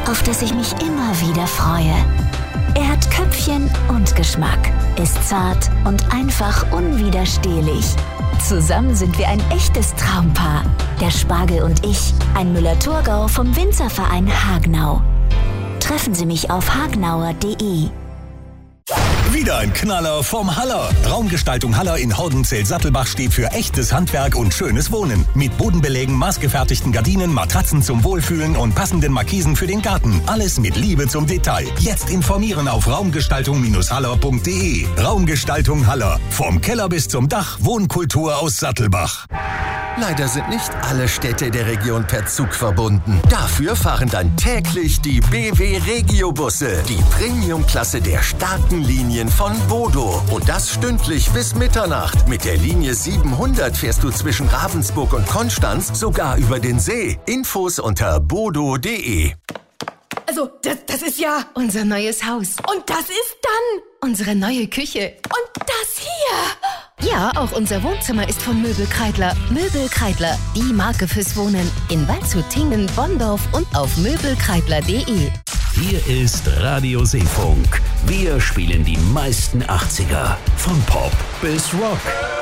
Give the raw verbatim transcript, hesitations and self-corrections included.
auf das ich mich immer wieder freue. Er hat Köpfchen und Geschmack, ist zart und einfach unwiderstehlich. Zusammen sind wir ein echtes Traumpaar. Der Spargel und ich, ein Müller-Thurgau vom Winzerverein Hagenau. Treffen Sie mich auf hagnauer punkt de. Wieder ein Knaller vom Haller. Raumgestaltung Haller in Haudenzell-Sattelbach steht für echtes Handwerk und schönes Wohnen. Mit Bodenbelägen, maßgefertigten Gardinen, Matratzen zum Wohlfühlen und passenden Markisen für den Garten. Alles mit Liebe zum Detail. Jetzt informieren auf raumgestaltung haller punkt de. Raumgestaltung Haller. Vom Keller bis zum Dach. Wohnkultur aus Sattelbach. Leider sind nicht alle Städte der Region per Zug verbunden. Dafür fahren dann täglich die B W Regio-Busse, die Premium-Klasse der starken Linien von Bodo. Und das stündlich bis Mitternacht. Mit der Linie siebenhundert fährst du zwischen Ravensburg und Konstanz sogar über den See. Infos unter bodo punkt de. Also, das, das ist ja unser neues Haus. Und das ist dann unsere neue Küche. Und das hier. Ja, auch unser Wohnzimmer ist von Möbel Kreidler. Möbel Kreidler, die Marke fürs Wohnen. In Waldshut, Tingen, Bonndorf und auf möbelkreidler punkt de. Hier ist Radio Seefunk. Wir spielen die meisten achtziger. Von Pop bis Rock.